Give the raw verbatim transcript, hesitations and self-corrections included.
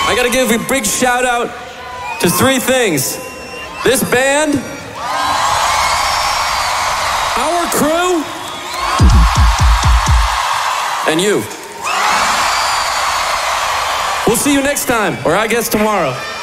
I gotta give a big shout out to three things. This band, our crew, and you. We'll see you next time, or I guess tomorrow.